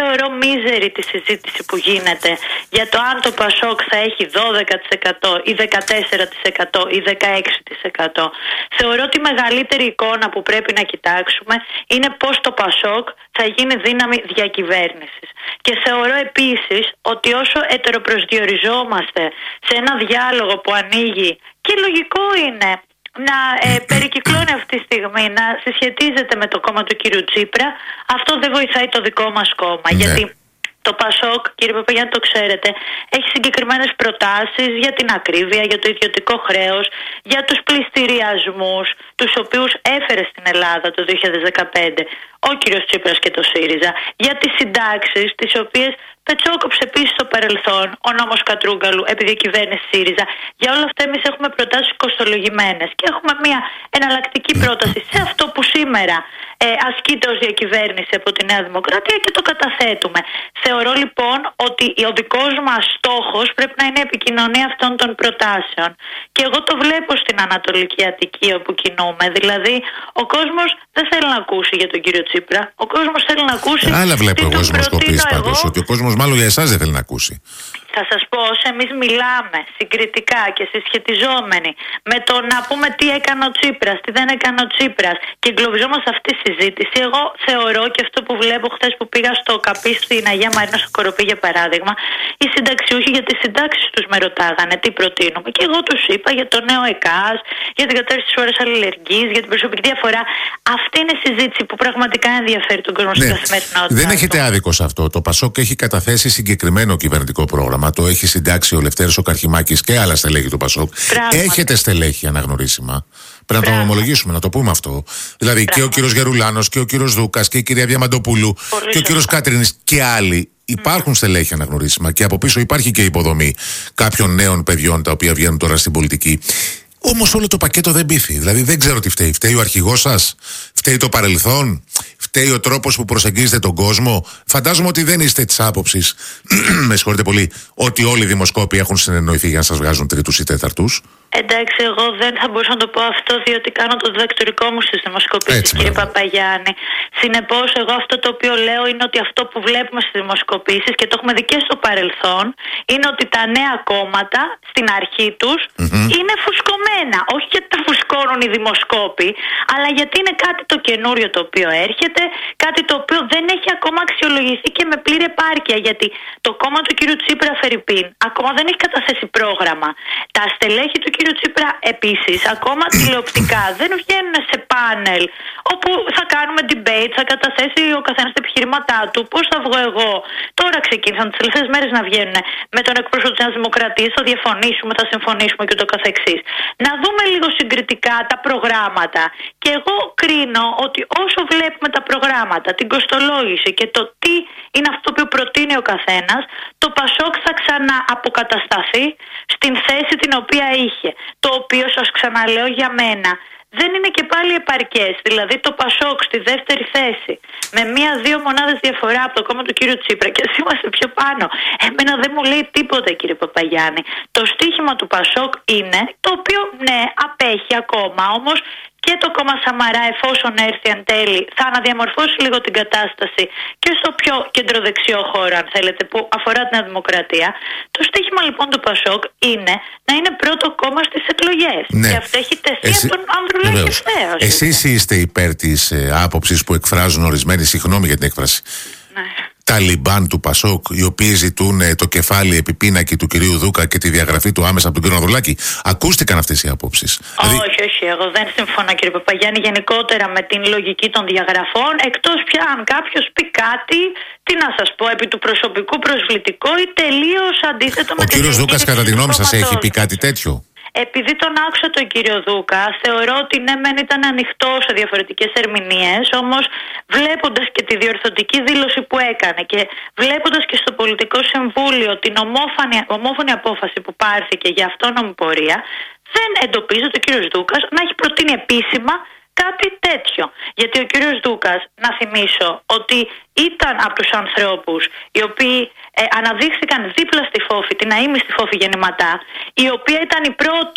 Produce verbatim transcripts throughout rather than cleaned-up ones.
θεωρώ μίζερη τη συζήτηση που γίνεται για το αν το Πασόκ θα έχει δώδεκα τοις εκατό ή δεκατέσσερα τοις εκατό ή δεκαέξι τοις εκατό. Θεωρώ ότι η μεγαλύτερη εικόνα που πρέπει να κοιτάξουμε είναι πώς το Πασόκ θα γίνει δύναμη διακυβέρνησης. Και θεωρώ επίσης ότι όσο ετεροπροσδιοριζόμαστε σε ένα διάλογο που ανοίγει, και λογικό είναι να ε, περικυκλώνει αυτή τη στιγμή, να συσχετίζεται με το κόμμα του κύριου Τσίπρα, αυτό δεν βοηθάει το δικό μας κόμμα. Ναι. Γιατί το Πασόκ, κύριε Παπαγιάννη, το ξέρετε, έχει συγκεκριμένες προτάσεις για την ακρίβεια, για το ιδιωτικό χρέος, για τους πληστηριασμούς, τους οποίους έφερε στην Ελλάδα το δύο χιλιάδες δεκαπέντε ο κύριος Τσίπρας και το ΣΥΡΙΖΑ, για τις συντάξεις, τις οποίες πετσόκοψε επίσης στο παρελθόν ο νόμος Κατρούγκαλου επί διακυβέρνηση ΣΥΡΙΖΑ. Για όλα αυτά εμείς έχουμε προτάσεις κοστολογημένες και έχουμε μια εναλλακτική πρόταση σε αυτό που σήμερα ε, ασκείται ως διακυβέρνηση από τη Νέα Δημοκρατία και το καταθέτουμε. Θεωρώ λοιπόν ότι ο δικός μας στόχος πρέπει να είναι η επικοινωνία αυτών των προτάσεων. Και εγώ το βλέπω στην Ανατολική Αττική όπου κινούμε. Δηλαδή ο κόσμος δεν θέλει να ακούσει για τον κύριο Τσίπρα. Ο κόσμος θέλει να ακούσει. Άλλα βλέπω εγώ δημοσκοπήσεις πάντως, ότι ο κόσμος μάλλον για εσάς δεν θέλει να ακούσει. Θα σας πω, όσο εμείς μιλάμε συγκριτικά και συσχετιζόμενοι με το να πούμε τι έκανε ο Τσίπρας, τι δεν έκανε ο Τσίπρας και εγκλωβιζόμαστε αυτή τη συζήτηση, εγώ θεωρώ, και αυτό που βλέπω χθες που πήγα στο ΚΑΠΗ στην Αγία Μαρίνα στο Κοροπή για παράδειγμα, οι συνταξιούχοι για τις συντάξεις τους με ρωτάγανε τι προτείνουμε και εγώ τους είπα για το νέο ΕΚΑΣ, για την κατάρτιση της ώρας αλληλεγγύης, για την προσωπική διαφορά. Αυτή είναι η συζήτηση που πραγματικά ενδιαφέρει τον κόσμο, ναι, στην καθημερινότητα. Δεν έχετε άδικο σε αυτό. Το Πασόκ έχει καταθέσει συγκεκριμένο κυβερνητικό πρόγραμμα. Το έχει συντάξει ο Λευτέρης ο Καρχημάκης και άλλα στελέχη του Πασόκ. Πράγματι. Έχετε στελέχη αναγνωρίσιμα. Πρέπει να το ομολογήσουμε, να το πούμε αυτό. Δηλαδή Πράγματι. Και ο κύριος Γερουλάνος και ο κύριος Δούκας και η κυρία Διαμαντοπούλου Πολύ και ο κύριος Κάτρινης και άλλοι. Υπάρχουν mm. στελέχη αναγνωρίσιμα και από πίσω υπάρχει και υποδομή κάποιων νέων παιδιών τα οποία βγαίνουν τώρα στην πολιτική. Όμως όλο το πακέτο δεν πείθει. Δηλαδή δεν ξέρω τι φταίει. Φταίει ο αρχηγός σας, φταίει το παρελθόν, φταίει ο τρόπος που προσεγγίζετε τον κόσμο. Φαντάζομαι ότι δεν είστε της άποψης, με συγχωρείτε πολύ, ότι όλοι οι δημοσκόποι έχουν συνεννοηθεί για να σας βγάζουν τρίτους ή τέταρτους. Εντάξει, εγώ δεν θα μπορούσα να το πω αυτό, διότι κάνω το διδακτορικό μου στις δημοσκοπήσεις, κύριε Παπαγιάννη. Συνεπώς, εγώ αυτό το οποίο λέω είναι ότι αυτό που βλέπουμε στις δημοσκοπήσεις και το έχουμε δει και στο παρελθόν, είναι ότι τα νέα κόμματα στην αρχή τους mm-hmm. είναι φουσκωμένα. Όχι γιατί τα φουσκώνουν οι δημοσκόποι, αλλά γιατί είναι κάτι το καινούριο το οποίο έρχεται, κάτι το οποίο δεν έχει ακόμα αξιολογηθεί και με πλήρη επάρκεια. Γιατί το κόμμα του κύριου Τσίπρα Φερρυπίν ακόμα δεν έχει καταθέσει πρόγραμμα. Τα στελέχη του κύριου Τσίπρα επίσης ακόμα τηλεοπτικά δεν βγαίνουν σε πάνελ όπου θα κάνουμε debate, θα καταθέσει ο καθένας τα επιχειρήματά του, πώς θα βγω εγώ. Τώρα ξεκίνησαν τις τελευταίες μέρες να βγαίνουν με τον εκπρόσωπο της Νέας Δημοκρατίας, θα διαφωνήσουμε, θα συμφωνήσουμε και το καθεξής. Να δούμε λίγο συγκριτικά τα προγράμματα και εγώ κρίνω ότι όσο βλέπουμε τα προγράμματα, την κοστολόγηση και το τι είναι αυτό που προτείνει ο καθένας, το Πασόκ θα ξανααποκατασταθεί στην θέση την οποία είχε. Το οποίο, σας ξαναλέω, για μένα δεν είναι και πάλι επαρκές. Δηλαδή το Πασόκ στη δεύτερη θέση με μία-δύο μονάδες διαφορά από το κόμμα του κύριου Τσίπρα και ας είμαστε πιο πάνω, εμένα δεν μου λέει τίποτα, κύριε Παπαγιάννη. Το στίχημα του Πασόκ είναι, το οποίο ναι απέχει ακόμα, όμως και το κόμμα Σαμαρά, εφόσον έρθει εν τέλει, θα αναδιαμορφώσει λίγο την κατάσταση και στο πιο κεντροδεξιό χώρο, αν θέλετε, που αφορά την Δημοκρατία. Το στίχημα λοιπόν του Πασόκ είναι να είναι πρώτο κόμμα στις εκλογές. Ναι. Και αυτό έχει τεθεί Εσύ... από τον Ανδρουλάκη ευθέως. Εσείς είστε υπέρ της ε, άποψης που εκφράζουν ορισμένοι, συγγνώμη για την έκφραση, ναι, Ταλιμπάν του Πασόκ, οι οποίοι ζητούν ε, το κεφάλι επιπίνακι του κυρίου Δούκα και τη διαγραφή του άμεσα από τον κύριο Ανδρουλάκη. Ακούστηκαν αυτές οι απόψεις? Όχι, δηλαδή... όχι, εγώ δεν συμφωνώ, κύριε Παπαγιάννη, γενικότερα με την λογική των διαγραφών, εκτός πια αν κάποιος πει κάτι, τι να σας πω, επί του προσωπικού προσβλητικό ή τελείως αντίθετο με την. Ο κύριος Δούκας, κατά τη γνώμη σας, έχει πει κάτι τέτοιο? Επειδή τον άκουσα τον κύριο Δούκα, θεωρώ ότι ναι μεν ήταν ανοιχτό σε διαφορετικές ερμηνείες, όμως βλέποντας και τη διορθωτική δήλωση που έκανε και βλέποντας και στο Πολιτικό Συμβούλιο την ομόφωνη, ομόφωνη απόφαση που πάρθηκε για αυτόνομη πορεία, δεν εντοπίζω τον κύριο Δούκας να έχει προτείνει επίσημα κάτι τέτοιο. Γιατί ο κύριος Δούκας, να θυμίσω, ότι ήταν από τους ανθρώπους οι οποίοι ε, αναδείχθηκαν δίπλα στη Φόφη, την αείμνηστη Φόφη γεννηματά, η οποία ήταν η πρώτη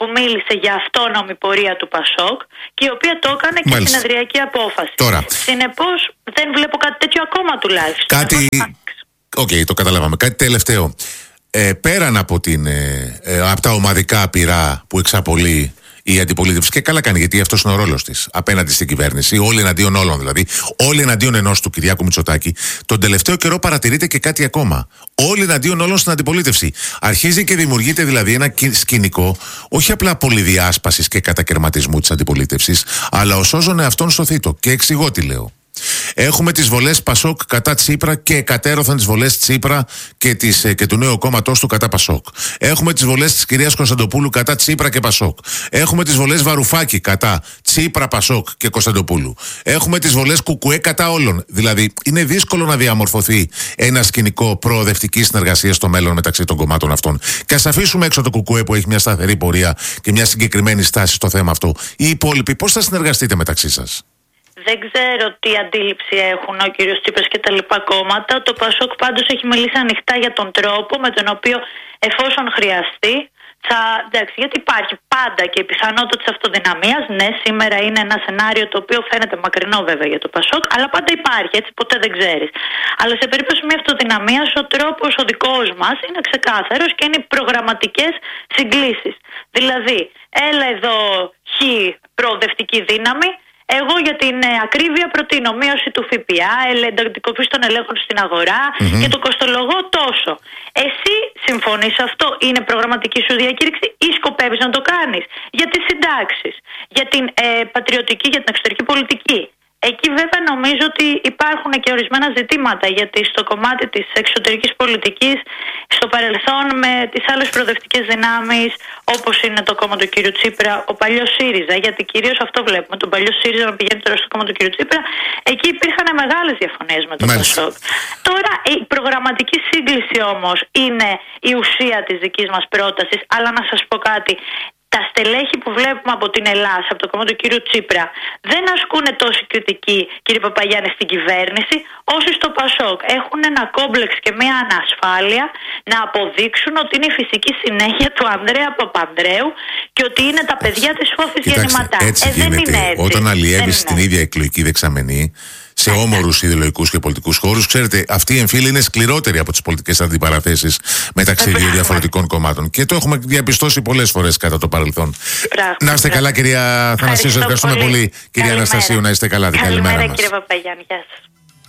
που μίλησε για αυτόνομη πορεία του Πασόκ και η οποία το έκανε και Μάλιστα. συνεδριακή απόφαση. Τώρα. Συνεπώς δεν βλέπω κάτι τέτοιο ακόμα τουλάχιστον. Κάτι. Οκ, okay, το καταλάβαμε. Κάτι τελευταίο. Ε, πέραν από, την, ε, ε, από τα ομαδικά πειρά που εξαπολύει η αντιπολίτευση, και καλά κάνει, γιατί αυτός είναι ο ρόλος της απέναντι στην κυβέρνηση, όλοι εναντίον όλων δηλαδή, όλοι εναντίον ενός του Κυριάκου Μητσοτάκη, τον τελευταίο καιρό παρατηρείται και κάτι ακόμα. Όλοι εναντίον όλων στην αντιπολίτευση. Αρχίζει και δημιουργείται δηλαδή ένα σκηνικό, όχι απλά πολυδιάσπασης και κατακαιρματισμού της αντιπολίτευσης, αλλά ως όζον εαυτόν στο θήτο. Και εξηγώ τι λέω. Έχουμε τις βολές Πασόκ κατά Τσίπρα και εκατέρωθαν τις βολές Τσίπρα και, της, και του νέου κόμματός του κατά Πασόκ. Έχουμε τις βολές της κυρίας Κωνσταντοπούλου κατά Τσίπρα και Πασόκ. Έχουμε τις βολές Βαρουφάκη κατά Τσίπρα, Πασόκ και Κωνσταντοπούλου. Έχουμε τις βολές Κουκουέ κατά όλων. Δηλαδή, είναι δύσκολο να διαμορφωθεί ένα σκηνικό προοδευτικής συνεργασίας στο μέλλον μεταξύ των κομμάτων αυτών. Και ας αφήσουμε έξω το Κουκουέ που έχει μια σταθερή πορεία και μια συγκεκριμένη στάση στο θέμα αυτό. Οι υπόλοιποι, πώς θα συνεργαστείτε μεταξύ σας? Δεν ξέρω τι αντίληψη έχουν ο κύριος Τσίπρας και τα λοιπά κόμματα. Το Πασόκ πάντως έχει μιλήσει ανοιχτά για τον τρόπο με τον οποίο, εφόσον χρειαστεί, θα, εντάξει, γιατί υπάρχει πάντα και η πιθανότητα της αυτοδυναμίας. Ναι, σήμερα είναι ένα σενάριο το οποίο φαίνεται μακρινό βέβαια για το Πασόκ, αλλά πάντα υπάρχει, έτσι ποτέ δεν ξέρεις. Αλλά σε περίπτωση μια αυτοδυναμίας, ο τρόπος ο δικός μας είναι ξεκάθαρος και είναι οι προγραμματικές συγκλήσεις. Δηλαδή, έλα εδώ χ προοδευτική δύναμη. Εγώ για την ε, ακρίβεια προτείνω μείωση του ΦΠΑ, εντατικοποίηση των ελέγχων στην αγορά mm-hmm. και το κοστολογώ τόσο. Εσύ συμφωνείς αυτό? Είναι προγραμματική σου διακήρυξη ή σκοπεύεις να το κάνεις? Για τις συντάξεις, για την ε, πατριωτική, για την εξωτερική πολιτική. Εκεί βέβαια νομίζω ότι υπάρχουν και ορισμένα ζητήματα, γιατί στο κομμάτι της εξωτερικής πολιτικής στο παρελθόν με τις άλλες προοδευτικές δυνάμεις όπως είναι το κόμμα του κ. Τσίπρα, ο παλιός ΣΥΡΙΖΑ, γιατί κυρίως αυτό βλέπουμε, τον παλιό ΣΥΡΙΖΑ να πηγαίνει τώρα στο κόμμα του κ. Τσίπρα, εκεί υπήρχαν μεγάλες διαφωνίες με τον Πασόκ. Τώρα η προγραμματική σύγκληση όμως είναι η ουσία της δικής μας πρότασης, αλλά να σας πω κάτι. Τα στελέχη που βλέπουμε από την Ελλάδα, από το κόμμα του κύριου Τσίπρα, δεν ασκούν τόση κριτική, κύριε Παπαγιάννη, στην κυβέρνηση, όσοι στο Πασόκ έχουν ένα κόμπλεξ και μια ανασφάλεια να αποδείξουν ότι είναι η φυσική συνέχεια του Ανδρέα Παπανδρέου και ότι είναι τα παιδιά της Φώθης Γεννηματά. Έτσι ε, γίνεται. Δεν είναι έτσι. Όταν αλλιεύεις την ίδια εκλογική δεξαμενή, σε όμορους ιδεολογικούς και πολιτικούς χώρους, ξέρετε, αυτή η εμφύλη είναι σκληρότερη από τις πολιτικές αντιπαραθέσεις μεταξύ δύο διαφορετικών κομμάτων. Και το έχουμε διαπιστώσει πολλές φορές κατά το παρελθόν. Πράγματι. Να είστε καλά, κυρία Θανασίου. Σας ευχαριστούμε πολύ, πολύ κυρία Αναστασίου. Να είστε καλά. Καλημέρα, καλημέρα μας. Κύριε Παπαγιάννη, γεια σας.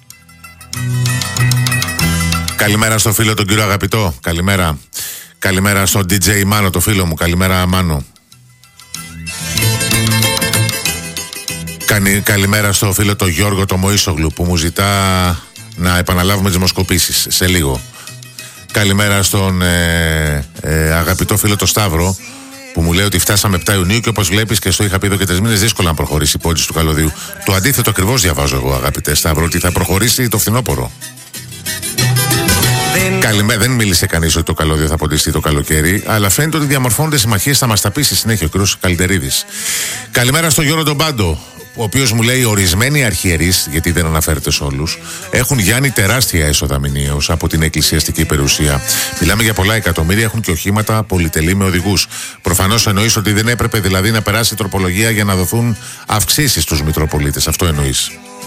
Καλημέρα στο φίλο τον κύριο Αγαπητό. Καλημέρα. Καλημέρα στον ντι τζέι Μάνο, το φίλο μου. Καλημέρα, Μάνο. Καλημέρα στο φίλο το Γιώργο το Μωΐσογλου που μου ζητά να επαναλάβουμε τις δημοσκοπήσεις σε λίγο. Καλημέρα στον ε, ε, αγαπητό φίλο το Σταύρο που μου λέει ότι φτάσαμε επτά Ιουνίου και όπως βλέπεις και στο είχα πει εδώ και τρεις μήνες δύσκολα να προχωρήσει η πόλη του Καλωδίου. Το αντίθετο ακριβώς διαβάζω εγώ, αγαπητέ Σταύρο, ότι θα προχωρήσει το φθινόπωρο. Καλημέρα, δεν μίλησε κανείς ότι το καλώδιο θα ποντιστεί το καλοκαίρι, αλλά φαίνεται ότι διαμορφώνονται συμμαχίες, θα μας τα πει στη συνέχεια ο κ. Καλυτερίδης. Καλημέρα στον Γιώργο τον Πάντο, ο οποίος μου λέει ορισμένοι αρχιερείς, γιατί δεν αναφέρεται σε όλους, έχουν γιάνει τεράστια έσοδα μηνιαίως από την εκκλησιαστική περιουσία. Μιλάμε για πολλά εκατομμύρια, έχουν και οχήματα πολυτελή με οδηγούς. Προφανώς εννοείς ότι δεν έπρεπε δηλαδή να περάσει τροπολογία για να δοθούν αυξήσεις στους Μητροπολίτες. Αυτό εννοείς.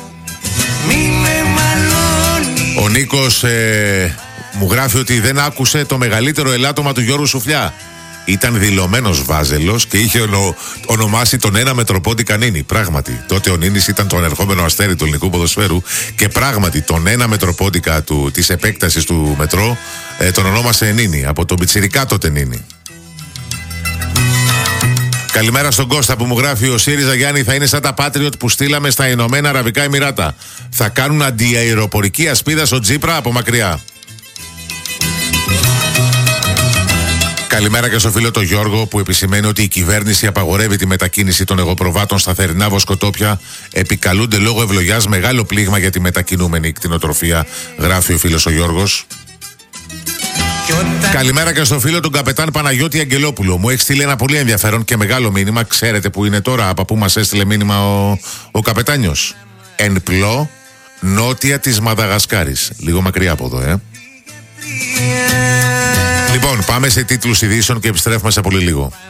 Ο Νίκος ε, μου γράφει ότι δεν άκουσε το μεγαλύτερο ελάττωμα του Γιώργου Σουφλιά. Ήταν δηλωμένος βάζελος και είχε ονο, ονομάσει τον ένα Μετροπόντι Νίνη. Πράγματι, τότε ο Νίνης ήταν το ανερχόμενο αστέρι του ελληνικού ποδοσφαίρου και πράγματι τον ένα Μετροπόντικα του, της επέκτασης του μετρό ε, τον ονόμασε Νίνη, από τον πιτσιρικά τότε Νίνη. Καλημέρα στον Κώστα που μου γράφει: ο ΣΥΡΙΖΑ Γιάννη θα είναι σαν τα Patriot που στείλαμε στα Ηνωμένα Αραβικά Εμιράτα. Θα κάνουν αντιαεροπορική ασπίδα στο Τσίπρα από μακριά. Καλημέρα και στο φίλο το Γιώργο που επισημαίνει ότι η κυβέρνηση απαγορεύει τη μετακίνηση των εγωπροβάτων στα θερινά βοσκοτόπια. Επικαλούνται λόγω ευλογιάς μεγάλο πλήγμα για τη μετακινούμενη κτηνοτροφία, γράφει ο φίλος ο Γιώργος. Καλημέρα και στο φίλο του καπετάν Παναγιώτη Αγγελόπουλο. Μου έχει στείλει ένα πολύ ενδιαφέρον και μεγάλο μήνυμα. Ξέρετε που είναι τώρα, από πού μας έστειλε μήνυμα ο, ο καπετάνιος? Εν πλώ νότια της Μαδαγασκάρης. Λίγο μακριά από εδώ, ε. Λοιπόν, πάμε σε τίτλους ειδήσεων και επιστρέφουμε σε πολύ λίγο.